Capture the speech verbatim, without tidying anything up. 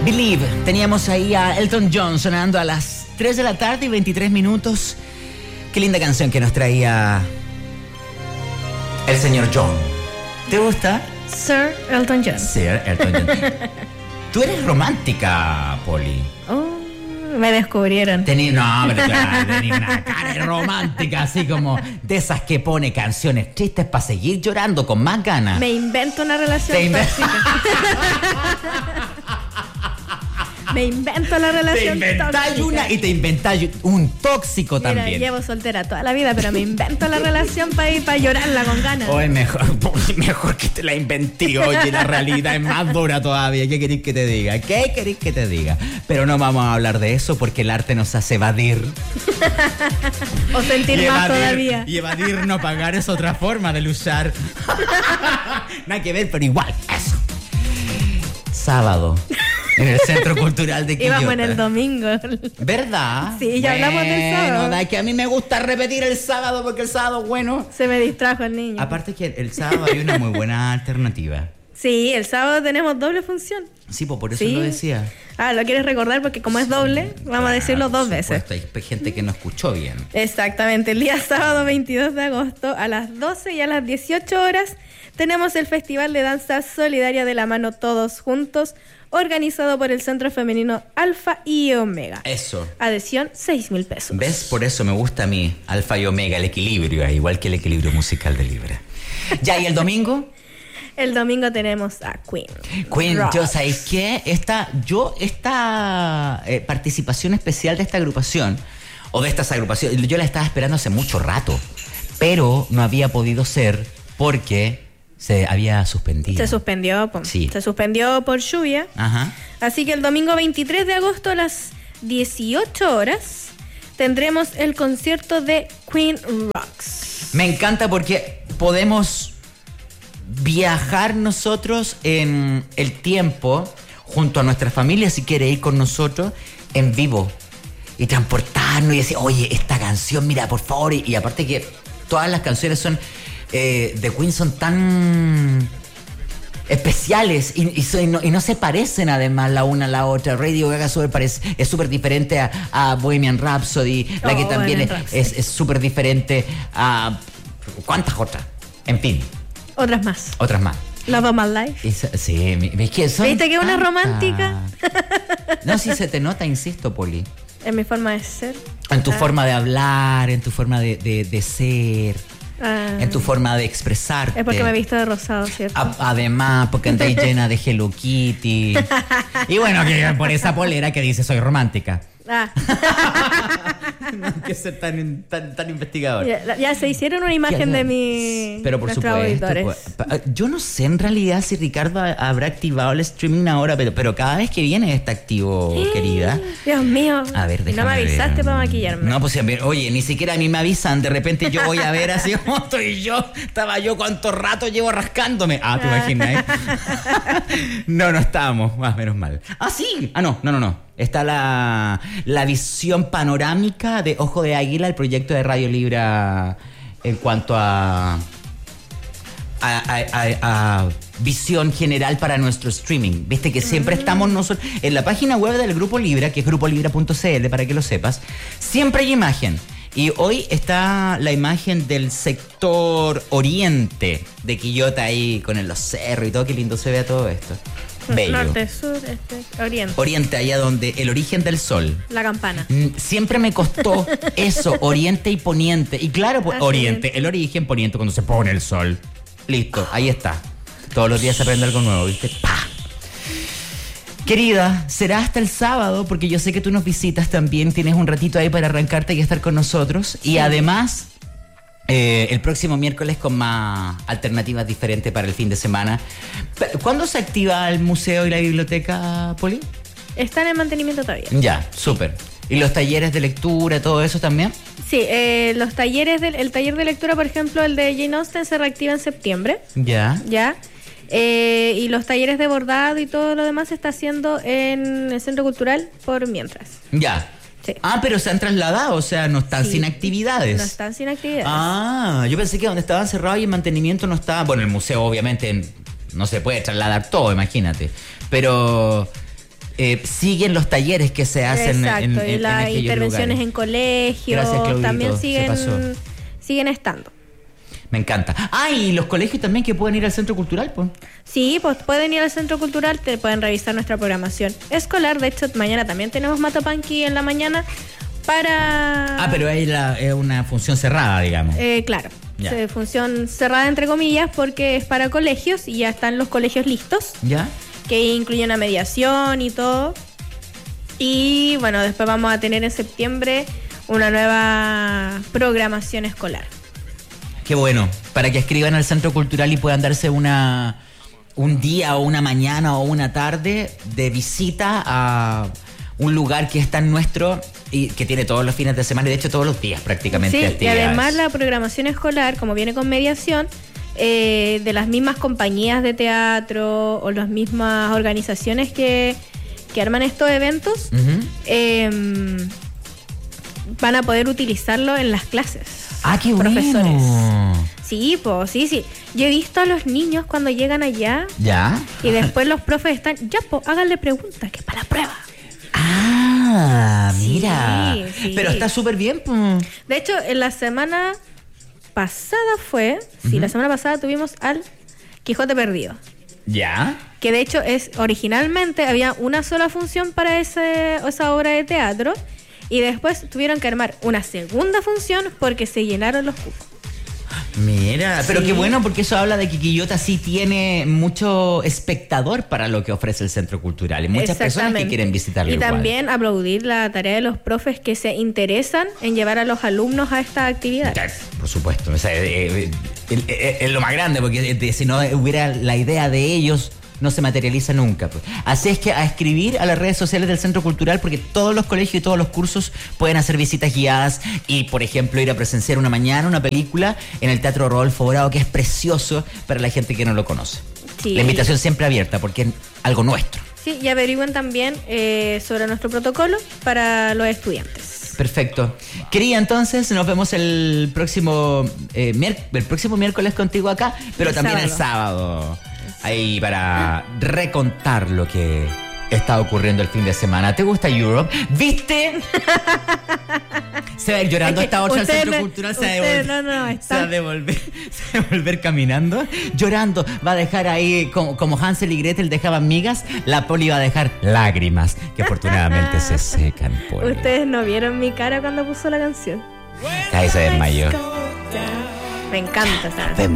Believe. Teníamos ahí a Elton John sonando a las tres de la tarde y veintitrés minutos. Qué linda canción que nos traía el señor John. ¿Te gusta? Sir Elton John. Sir Elton John. Tú eres romántica, Poli. Oh, me descubrieron. Tení, no, pero claro, tení una cara romántica, así como de esas que pone canciones tristes para seguir llorando con más ganas. Me invento una relación Te inve- tóxica. Me invento la Te relación inventáis tóxica. una y te inventáis un tóxico Mira, también. llevo soltera toda la vida, pero me invento la relación para ir para llorarla con ganas. O es mejor, mejor que te la inventé. Oye, la realidad es más dura todavía. ¿Qué queréis que te diga? ¿Qué queréis que te diga? Pero no vamos a hablar de eso porque el arte nos hace evadir. O sentir Y más evadir- todavía. Y evadir no pagar es otra forma de luchar. Nada que ver, pero igual. Eso. Sábado. En el Centro Cultural de Quillota. Íbamos en el domingo. ¿Verdad? Sí, ya hablamos del sábado. Bueno, da que a mí me gusta repetir el sábado porque el sábado, bueno. Se me distrajo el niño. Aparte que el sábado hay una muy buena alternativa. Sí, el sábado tenemos doble función. Sí, pues por eso Sí. lo decía. Ah, ¿lo quieres recordar? Porque como es doble, vamos a decirlo Claro, dos por veces. supuesto, hay gente que no escuchó bien. Exactamente, el día sábado veintidós de agosto a las doce y a las dieciocho horas tenemos el Festival de Danza Solidaria de la Mano Todos Juntos, organizado por el Centro Femenino Alfa y Omega. Eso. Adhesión, seis mil pesos. ¿Ves? Por eso me gusta a mí Alfa y Omega, el equilibrio, igual que el equilibrio musical de Libra. Ya, ¿y el domingo? El domingo tenemos a Queen. Queen, Rock. yo, ¿sabes qué? Esta, yo, esta eh, participación especial de esta agrupación, o de estas agrupaciones, yo la estaba esperando hace mucho rato, pero no había podido ser porque se había suspendido. Se suspendió, po. Sí. Se suspendió por lluvia. Ajá. Así que el domingo veintitrés de agosto a las dieciocho horas tendremos el concierto de Queen Rocks. Me encanta porque podemos viajar nosotros en el tiempo junto a nuestra familia, si quiere ir con nosotros, en vivo. Y transportarnos y decir, oye, esta canción, mira, por favor. Y, y aparte que todas las canciones son eh, de Queen son tan especiales y, y, so- y no, y no se parecen además la una a la otra. Radio Gaga super parece, es súper diferente a, a Bohemian Rhapsody, la que Oh, también Bohemian es- Rhapsody. es es súper diferente a... ¿Cuántas otras? En fin, Otras más. otras más. Love of My Life. Esa- sí, mi- es que son ¿Viste que una tantas. romántica? No, sí se te nota, insisto, Poli. En mi forma de ser. En tu Ah. forma de hablar, en tu forma de, de- de ser, Ah. en tu forma de expresarte. Es porque me he visto de rosado, ¿cierto? A- además, porque andáis llena de Hello Kitty. Y bueno, que por esa polera que dice soy romántica. Ah. No hay que ser tan, tan, tan investigador. ya, ya se hicieron una imagen de mi Pero por nuestros supuesto. auditores. pues, pa- yo no sé en realidad si Ricardo ha- habrá activado el streaming ahora, pero, pero cada vez que viene está activo, querida. Dios mío. A ver, no me déjame avisaste ver. para maquillarme. No, pues a ver, oye, ni siquiera a mí me avisan. De repente yo voy a ver así como estoy yo. Estaba yo cuánto rato llevo rascándome. Ah, ¿te imaginas? eh? No, no estábamos. Ah, menos mal. Ah, sí. Ah, no, no, no, no. Está la, la visión panorámica de Ojo de Águila, el proyecto de Radio Libra en cuanto a... A, a- a- a visión general para nuestro streaming. Viste que siempre estamos nosotros en la página web del Grupo Libra, que es grupo libra punto c l, para que lo sepas. Siempre hay imagen. Y hoy está la imagen del sector oriente de Quillota ahí con el- los cerros y todo. Qué lindo se vea todo esto. Bello. Norte, sur, este, oriente. Oriente, allá donde el origen del sol. La campana. Mm, Siempre me costó eso, oriente y poniente. Y claro, pues, Así oriente, el origen, poniente, cuando se pone el sol. Listo, ahí está. Todos los días se aprende algo nuevo, ¿viste? ¡Pah! Querida, será hasta el sábado, porque yo sé que tú nos visitas también. Tienes un ratito ahí para arrancarte y estar con nosotros. Y además, eh, el próximo miércoles con más alternativas diferentes para el fin de semana. Pero, ¿cuándo se activa el museo y la biblioteca, Poli? Están en mantenimiento todavía. Ya, súper. ¿Y los talleres de lectura, todo eso también? Sí, eh, los talleres del el taller de lectura, por ejemplo, el de Jane Austen se reactiva en septiembre, Ya. ¿ya? Eh, y los talleres de bordado y todo lo demás se está haciendo en el Centro Cultural por mientras. Ya. Sí. Ah, pero se han trasladado, o sea, no están Sí. sin actividades. No están sin actividades. Ah, yo pensé que donde estaban cerrados y en mantenimiento no estaba. Bueno, el museo obviamente no se puede trasladar todo, imagínate. Pero eh, siguen los talleres que se hacen Exacto, en, en, y en las aquellos intervenciones lugares. en colegios Gracias, Claudito, también se siguen, pasó. siguen estando. Me encanta. Ah, y los colegios también que pueden ir al centro cultural, pues. Sí, pues pueden ir al centro cultural, te pueden revisar nuestra programación escolar. De hecho, mañana también tenemos Matopanqui en la mañana para... Ah, pero ahí la, es una función cerrada, digamos. Eh, claro, Ya. se- función cerrada entre comillas porque es para colegios y ya están los colegios listos, ¿Ya? que incluye una mediación y todo. Y bueno, después vamos a tener en septiembre una nueva programación escolar. Qué bueno. Para que escriban al centro cultural y puedan darse una un día o una mañana o una tarde de visita a un lugar que es tan nuestro y que tiene todos los fines de semana y de hecho todos los días prácticamente Sí, y actividades. además la programación escolar, como viene con mediación, eh, de las mismas compañías de teatro o las mismas organizaciones que, que arman estos eventos, Ujú. eh, van a poder utilizarlo en las clases. Ah, qué profesores. bueno. Sí, pues, sí, sí. Yo he visto a los niños cuando llegan allá ¿Ya? y después los profes están, ya, pues, háganle preguntas, que es para la prueba. Ah, mira. Sí, sí. Pero está súper bien, pues. De hecho, en la semana pasada fue, sí, Ujú. la semana pasada tuvimos al Quijote Perdido. ¿Ya? Que de hecho es originalmente había una sola función para ese, esa obra de teatro y después tuvieron que armar una segunda función porque se llenaron los cupos. Mira, pero Sí. qué bueno porque eso habla de que Quillota sí tiene mucho espectador para lo que ofrece el centro cultural y muchas personas que Exactamente. quieren visitarlo Y igual. también aplaudir la tarea de los profes que se interesan en llevar a los alumnos a esta actividad. Claro, por supuesto, o sea, eh, eh, eh, eh, es lo más grande porque eh, si no hubiera la idea de ellos no se materializa nunca, pues. Así es que a escribir a las redes sociales del Centro Cultural porque todos los colegios y todos los cursos pueden hacer visitas guiadas y, por ejemplo, ir a presenciar una mañana una película en el Teatro Rodolfo Bravo, que es precioso para la gente que no lo conoce. Sí. La invitación siempre abierta porque es algo nuestro. Sí, y averigüen también eh, sobre nuestro protocolo para los estudiantes. Perfecto. Quería entonces, nos vemos el próximo eh, mier- el próximo miércoles contigo acá, pero El también el sábado. sábado. Ahí para recontar lo que está ocurriendo el fin de semana. ¿Te gusta Europe? ¿Viste? Se va a ir llorando Es que esta otra al ustedes centro no- cultural. Se va a ustedes devolver, no, no, se están- va a devolver, se va a devolver caminando, llorando. Va a dejar ahí, como, como Hansel y Gretel dejaban migas, la Poli va a dejar lágrimas, que afortunadamente se secan, Poli. Ustedes no vieron mi cara cuando puso la canción. Ahí se desmayó. Me encanta esa. Vemos.